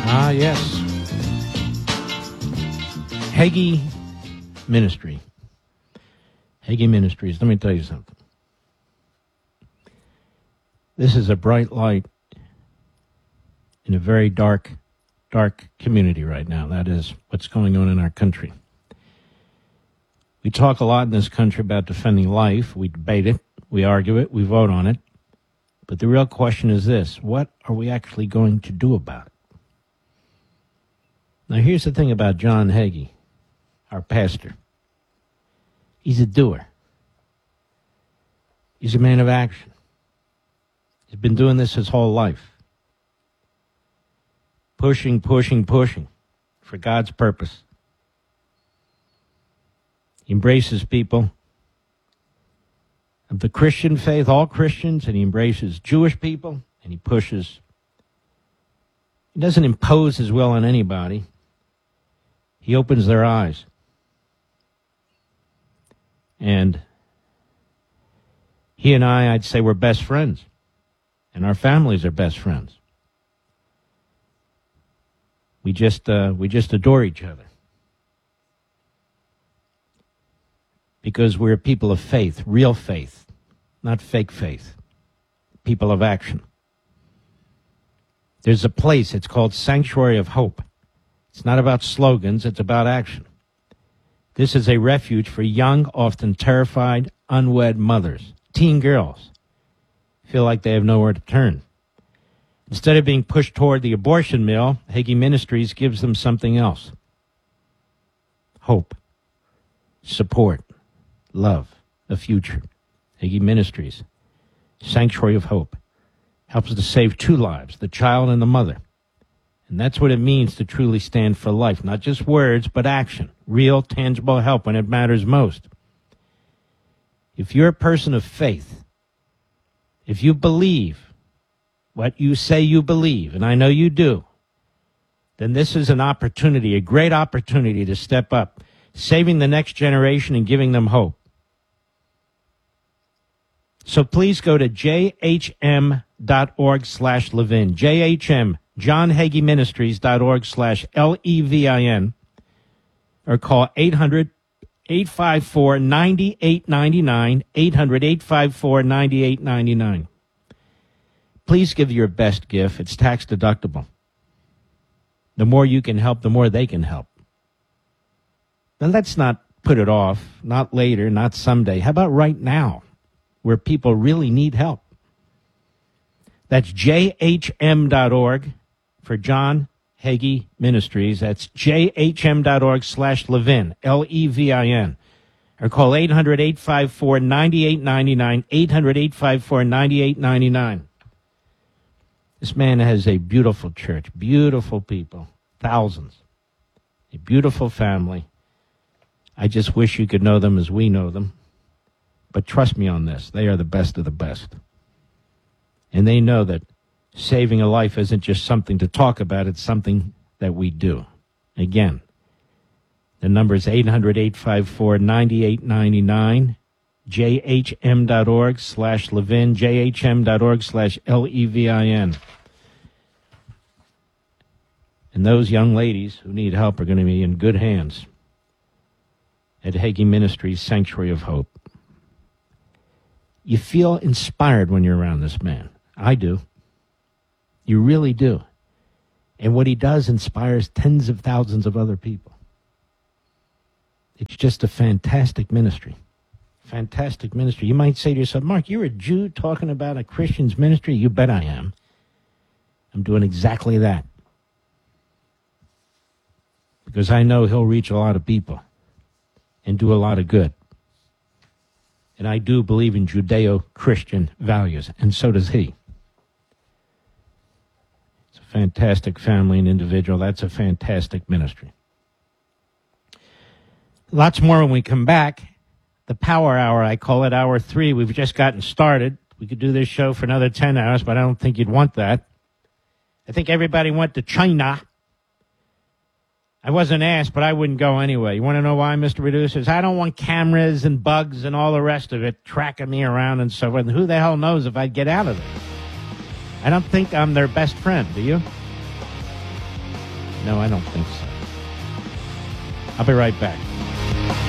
Ah, yes. Hagee Ministry. Hagee Ministries. Let me tell you something. This is a bright light in a very dark community right now. That is what's going on in our country. We talk a lot in this country about defending life. We debate it. We argue it. We vote on it. But the real question is this: what are we actually going to do about it? Now, here's the thing about John Hagee, our pastor. He's a doer. He's a man of action. He's been doing this his whole life. Pushing for God's purpose. He embraces people of the Christian faith, all Christians, and he embraces Jewish people, and he pushes. He doesn't impose his will on anybody. He opens their eyes. And he and I'd say we're best friends. And our families are best friends. We just adore each other. Because we're people of faith, real faith, not fake faith. People of action. There's a place, it's called Sanctuary of Hope. It's not about slogans, it's about action. This is a refuge for young, often terrified, unwed mothers, teen girls, feel like they have nowhere to turn. Instead of being pushed toward the abortion mill, Hagee Ministries gives them something else. Hope, support, love, a future. Hagee Ministries, Sanctuary of Hope, helps to save 2 lives, the child and the mother. And that's what it means to truly stand for life. Not just words, but action. Real, tangible help when it matters most. If you're a person of faith, if you believe what you say you believe, and I know you do, then this is an opportunity, a great opportunity to step up, saving the next generation and giving them hope. So please go to jhm.org/Levin, JHM, JohnHageeMinistries.org/LEVIN, or call 800-854-9899, 800-854-9899. Please give your best gift. It's tax deductible. The more you can help, the more they can help. Now let's not put it off, not later, not someday. How about right now, where people really need help? That's jhm.org for John Hagee Ministries. That's jhm.org/Levin, Levin. Or call 800-854-9899, 800-854-9899. This man has a beautiful church, beautiful people, thousands, a beautiful family. I just wish you could know them as we know them. But trust me on this, they are the best of the best. And they know that saving a life isn't just something to talk about, it's something that we do. Again, the number is 800-854-9899, jhm.org/Levin, jhm.org/LEVIN. And those young ladies who need help are going to be in good hands at Hagee Ministries, Sanctuary of Hope. You feel inspired when you're around this man. I do. You really do. And what he does inspires tens of thousands of other people. It's just a fantastic ministry. Fantastic ministry. You might say to yourself, Mark, you're a Jew talking about a Christian's ministry? You bet I am. I'm doing exactly that. Because I know he'll reach a lot of people and do a lot of good. And I do believe in Judeo-Christian values, and so does he. It's a fantastic family and individual. That's a fantastic ministry. Lots more when we come back. The Power Hour, I call it Hour 3. We've just gotten started. We could do this show for another 10 hours, but I don't think you'd want that. I think everybody went to China. I wasn't asked, but I wouldn't go anyway. You want to know why, Mr. Producers? I don't want cameras and bugs and all the rest of it tracking me around and so forth. And who the hell knows if I'd get out of there? I don't think I'm their best friend, do you? No, I don't think so. I'll be right back.